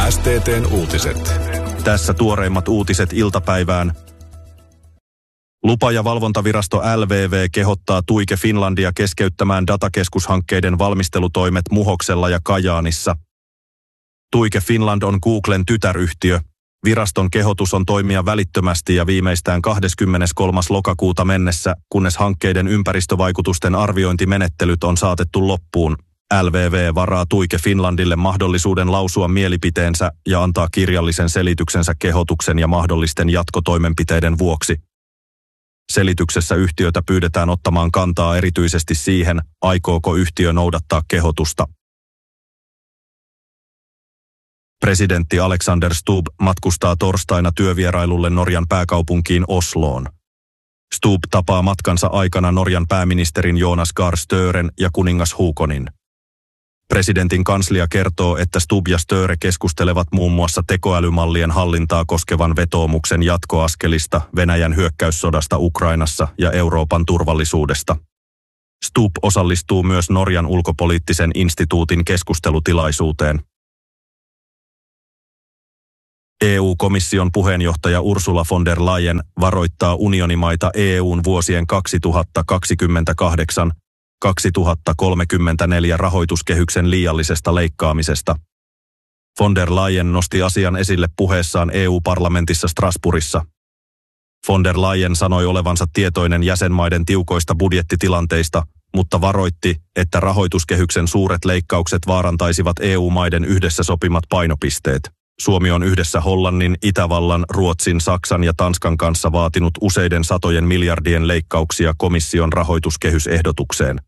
STT:n uutiset. Tässä tuoreimmat uutiset iltapäivään. Lupa- ja valvontavirasto LVV kehottaa Tuike Finlandia keskeyttämään datakeskushankkeiden valmistelutoimet Muhoksella ja Kajaanissa. Tuike Finland on Googlen tytäryhtiö. Viraston kehotus on toimia välittömästi ja viimeistään 23. lokakuuta mennessä, kunnes hankkeiden ympäristövaikutusten arviointimenettelyt on saatettu loppuun. LVV varaa Tuike Finlandille mahdollisuuden lausua mielipiteensä ja antaa kirjallisen selityksensä kehotuksen ja mahdollisten jatkotoimenpiteiden vuoksi. Selityksessä yhtiötä pyydetään ottamaan kantaa erityisesti siihen, aikooko yhtiö noudattaa kehotusta. Presidentti Alexander Stubb matkustaa torstaina työvierailulle Norjan pääkaupunkiin Osloon. Stubb tapaa matkansa aikana Norjan pääministerin Jonas Gahr Støren ja kuningas Haakonin. Presidentin kanslia kertoo, että Stubb ja Støre keskustelevat muun muassa tekoälymallien hallintaa koskevan vetoomuksen jatkoaskelista, Venäjän hyökkäyssodasta Ukrainassa ja Euroopan turvallisuudesta. Stubb osallistuu myös Norjan ulkopoliittisen instituutin keskustelutilaisuuteen. EU-komission puheenjohtaja Ursula von der Leyen varoittaa unionimaita EUn vuosien 2028-2034 rahoituskehyksen liiallisesta leikkaamisesta. Von der Leyen nosti asian esille puheessaan EU-parlamentissa Strasbourgissa. Von der Leyen sanoi olevansa tietoinen jäsenmaiden tiukoista budjettitilanteista, mutta varoitti, että rahoituskehyksen suuret leikkaukset vaarantaisivat EU-maiden yhdessä sopimat painopisteet. Suomi on yhdessä Hollannin, Itävallan, Ruotsin, Saksan ja Tanskan kanssa vaatinut useiden satojen miljardien leikkauksia komission rahoituskehysehdotukseen.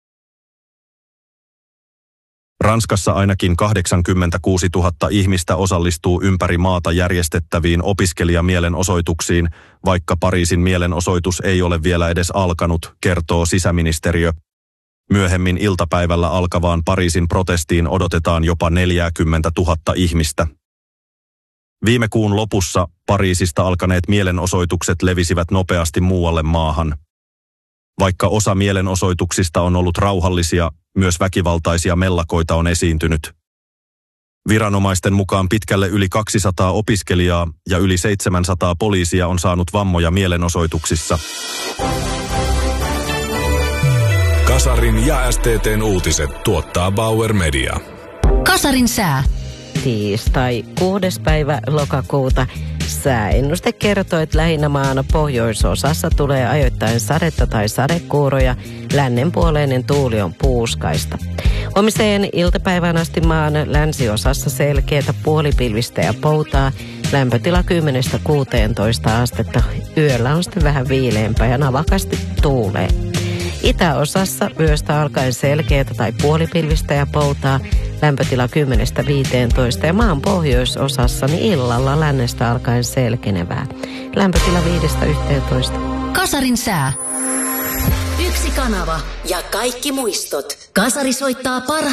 Ranskassa ainakin 86 000 ihmistä osallistuu ympäri maata järjestettäviin opiskelijamielenosoituksiin, vaikka Pariisin mielenosoitus ei ole vielä edes alkanut, kertoo sisäministeriö. Myöhemmin iltapäivällä alkavaan Pariisin protestiin odotetaan jopa 40 000 ihmistä. Viime kuun lopussa Pariisista alkaneet mielenosoitukset levisivät nopeasti muualle maahan. Vaikka osa mielenosoituksista on ollut rauhallisia, myös väkivaltaisia mellakoita on esiintynyt. Viranomaisten mukaan pitkälle yli 200 opiskelijaa ja yli 700 poliisia on saanut vammoja mielenosoituksissa. Kasarin ja STT:n uutiset tuottaa Bauer Media. Kasarin sää. Tiistai 6. päivä lokakuuta. Sääennuste kertoo, että lähinnä maan pohjoisosassa tulee ajoittain sadetta tai sadekuuroja. Lännenpuoleinen tuuli on puuskaista. Huomiseen iltapäivän asti maan länsiosassa selkeätä puolipilvistä ja poutaa. Lämpötila 10–16 astetta. Yöllä on sitten vähän viileämpää ja navakasti tuulee. Itäosassa yöstä alkaen selkeätä tai puolipilvistä ja poutaa. Lämpötila 10–15 ja maan pohjoisosassa niin illalla lännestä alkaen selkenevää. Lämpötila 5–11. Kasarin sää. Yksi kanava ja kaikki muistot. Kasari soittaa parhaat.